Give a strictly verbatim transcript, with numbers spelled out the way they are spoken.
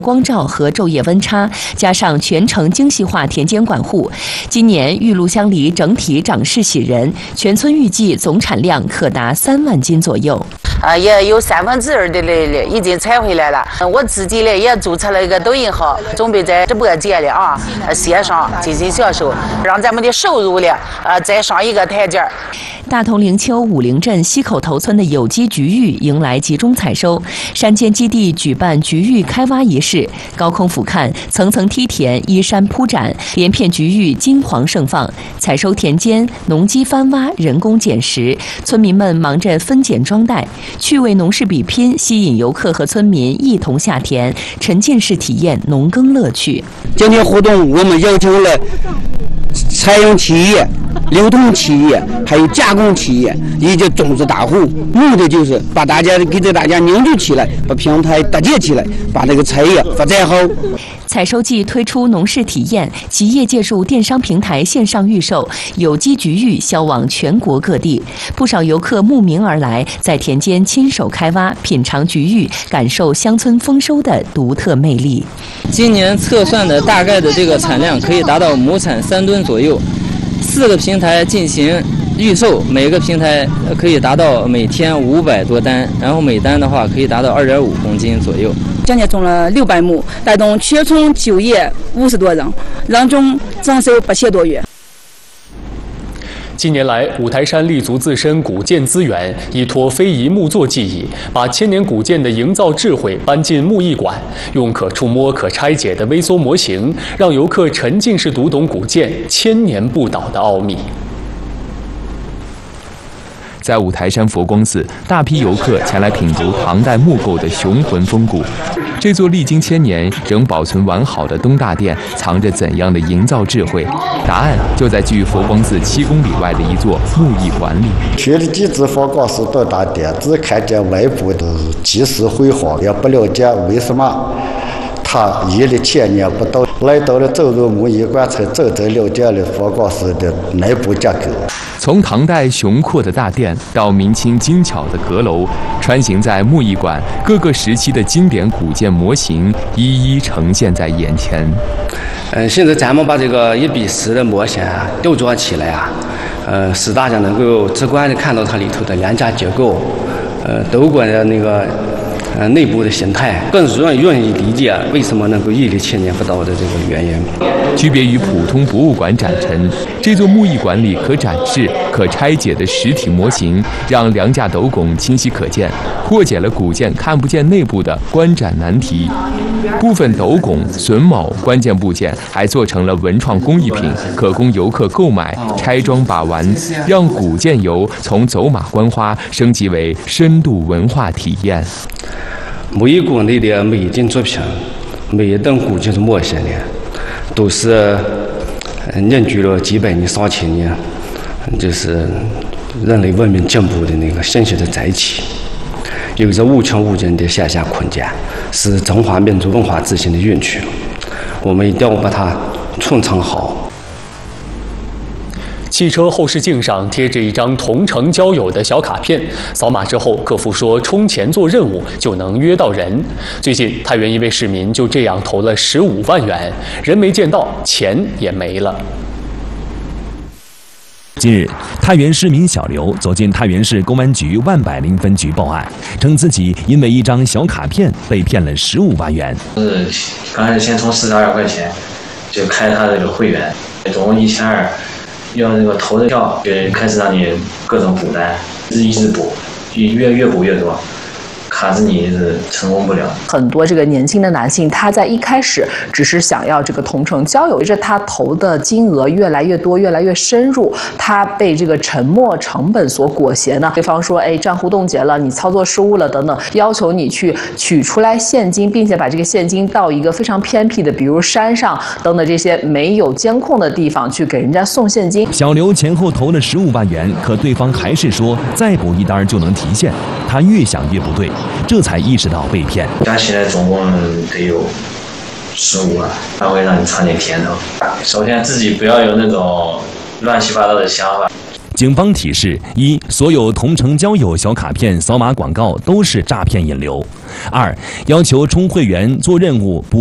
光照和昼夜温差，加上全程精细化田间管护，今年玉露香梨整体长势喜人，全村预计总产量可达三万斤左右。 啊，也有三分之二的嘞已经采回来了。我自己嘞也注册了一个抖音号，准备在直播间里啊线上进行销售，让咱们的收入嘞啊再上一个台阶。 大同灵丘武陵镇西口头村的有机菊芋迎来集中采收，山间基地举办菊芋开挖仪式，高空俯瞰，层层梯田依山铺展，连片菊芋金黄盛放。采收田间，农机翻挖，人工捡拾，村民们忙着分拣装袋，趣味农事比拼吸引游客和村民一同下田，沉浸式体验农耕乐趣。 今天活动我们邀请了采用企业、流通企业，还有加工企业以及种子大户，目的就是把大家给大家凝聚起来，把平台搭建起来，把这个产业发展好。 采收季推出农事体验，企业借助电商平台线上预售有机菊芋，销往全国各地。不少游客慕名而来，在田间亲手开挖，品尝菊芋，感受乡村丰收的独特魅力。 今年测算的大概的这个产量可以达到亩产三吨左右，四个平台进行预售，每个平台可以达到每天五百多单，然后每单的话可以达到二点五公斤左右。 今年种了六百亩，带动全村就业五十多人，人中增收八千多元。 近年来，五台山立足自身古建资源，依托非遗木作技艺，把千年古建的营造智慧搬进木艺馆，用可触摸、可拆解的微缩模型，让游客沉浸式读懂古建千年不倒的奥秘。 在五台山佛光寺，大批游客前来品读唐代木构的雄浑风骨。这座历经千年仍保存完好的东大殿，藏着怎样的营造智慧？答案就在距佛光寺七公里外的一座木艺馆里。 去了几次佛光寺东大殿，只看见外部的气势辉煌，也不了解为什么它屹立千年不倒。来到了走入木艺馆，才真正了解了佛光寺的内部结构。 从唐代雄阔的大殿到明清精巧的阁楼，穿行在木艺馆，各个时期的经典古建模型一一呈现在眼前。 嗯，现在咱们把这个一比十的模型啊雕琢起来啊，呃，使大家能够直观的看到它里头的梁架结构，呃，斗馆的那个呃内部的形态，更容易容易理解为什么能够屹立千年不倒的这个原因。 区别于普通博物馆展陈，这座木艺馆里可展示、可拆解的实体模型，让梁架斗拱清晰可见，破解了古建看不见内部的观展难题。部分斗拱、榫卯关键部件还做成了文创工艺品，可供游客购买、拆装把玩，让古建游从走马观花升级为深度文化体验。 木艺馆内的每一件作品、每一等古建的模型呢，都是凝聚了几百年、上千年，就是人类文明进步的那个信息的载体，有着无穷无尽的想象空间，是中华民族文化自信的源泉。我们一定要把它传承好。 汽车后视镜上贴着一张同城交友的小卡片，扫码之后，客服说充钱做任务就能约到人。最近，太原一位市民就这样投了十五万元，人没见到，钱也没了。 近日，太原市民小刘走进太原市公安局万百灵分局报案，称自己因为一张小卡片被骗了十五万元。 是刚开始先充四十二块钱，就开他这个会员，总共一千二。用这个投的票，就开始让你各种补单，一直补，越越补越多，卡着你是成功不了。 很多这个年轻的男性，他在一开始只是想要这个同城交友，随着他投的金额越来越多，越来越深入，他被这个沉没成本所裹挟呢。对方说，哎，账户冻结了，你操作失误了等等，要求你去取出来现金，并且把这个现金到一个非常偏僻的，比如山上等等这些没有监控的地方去给人家送现金。 小刘前后投了十五万元，可对方还是说再补一单就能提现，他越想越不对。这才意识到被骗， 加起来总共得有十五万，他会让你尝点甜头。首先自己不要有那种乱七八糟的想法。 警方提示：一、所有同城交友小卡片扫码广告都是诈骗引流； 二、要求充会员做任务不